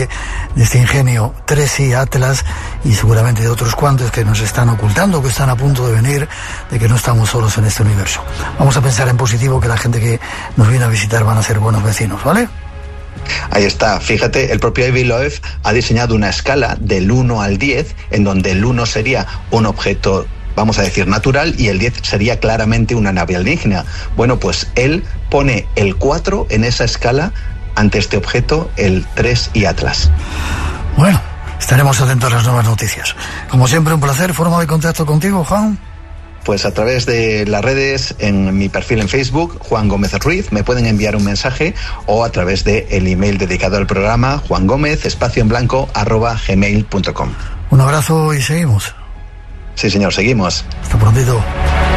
de este ingenio 3i Atlas y seguramente de otros cuantos que nos están ocultando, que están a punto de venir, de que no estamos solos en este universo. Vamos a pensar en positivo, que la gente que nos viene a visitar van a ser buenos vecinos, ¿vale? Ahí está, fíjate, el propio Avi Loeb ha diseñado una escala del 1 al 10, en donde el 1 sería un objeto, vamos a decir, natural, y el 10 sería claramente una nave alienígena. Bueno, pues él pone el 4 en esa escala ante este objeto, el 3i Atlas. Bueno, estaremos atentos a las nuevas noticias. Como siempre, un placer. ¿Forma de contacto contigo, Juan? Pues a través de las redes, en mi perfil en Facebook, Juan Gómez Ruiz, me pueden enviar un mensaje, o a través del email dedicado al programa, juangomez_gmail.com. Un abrazo y seguimos. Sí, señor, seguimos. Hasta prontito.